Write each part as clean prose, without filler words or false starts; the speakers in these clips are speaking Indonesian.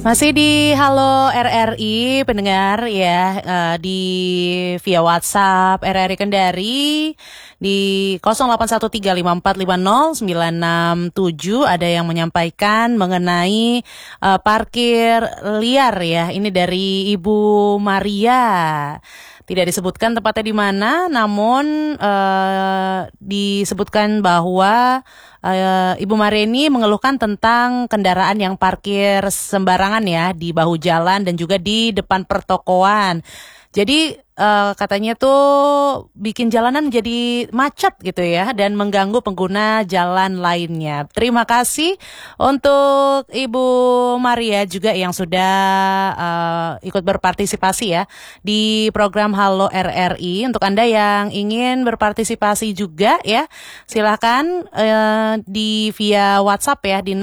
Masih di Halo RRI pendengar ya, di via WhatsApp RRI Kendari di 081354509667 ada yang menyampaikan mengenai parkir liar ya. Ini dari Ibu Maria. Tidak disebutkan tempatnya di mana, namun disebutkan bahwa Ibu Maria ini mengeluhkan tentang kendaraan yang parkir sembarangan ya di bahu jalan dan juga di depan pertokoan. Jadi katanya tuh bikin jalanan jadi macet gitu ya dan mengganggu pengguna jalan lainnya. Terima kasih untuk Ibu Maria juga yang sudah ikut berpartisipasi ya di program Halo RRI. Untuk Anda yang ingin berpartisipasi juga ya, silakan di via WhatsApp ya di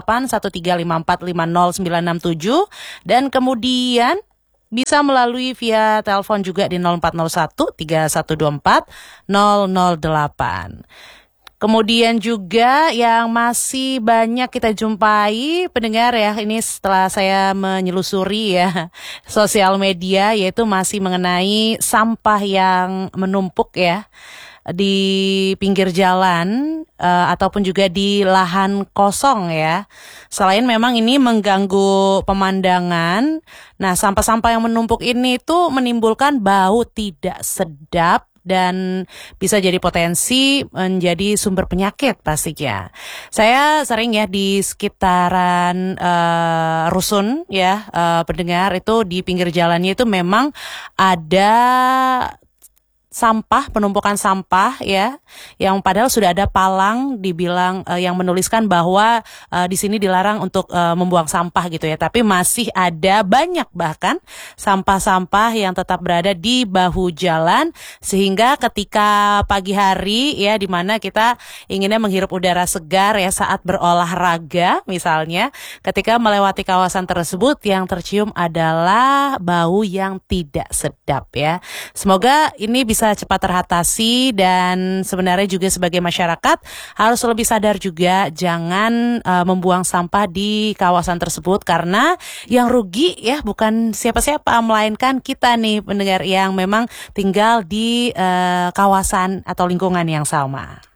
081354509967 dan kemudian bisa melalui via telepon juga di 0401 3124 008. Kemudian juga yang masih banyak kita jumpai pendengar ya, ini setelah saya menyelusuri ya sosial media, yaitu masih mengenai sampah yang menumpuk ya di pinggir jalan ataupun juga di lahan kosong ya. Selain memang ini mengganggu pemandangan, nah sampah-sampah yang menumpuk ini tuh menimbulkan bau tidak sedap dan bisa jadi potensi menjadi sumber penyakit pastinya. Saya sering ya di sekitaran rusun ya pendengar, itu di pinggir jalannya itu memang ada sampah, penumpukan sampah ya, yang padahal sudah ada palang dibilang yang menuliskan bahwa di sini dilarang untuk membuang sampah gitu ya, tapi masih ada banyak bahkan sampah-sampah yang tetap berada di bahu jalan, sehingga ketika pagi hari ya, di mana kita inginnya menghirup udara segar ya saat berolahraga misalnya, ketika melewati kawasan tersebut yang tercium adalah bau yang tidak sedap ya. Semoga ini bisa cepat teratasi, dan sebenarnya juga sebagai masyarakat harus lebih sadar juga jangan membuang sampah di kawasan tersebut, karena yang rugi ya bukan siapa-siapa melainkan kita nih pendengar yang memang tinggal di kawasan atau lingkungan yang sama.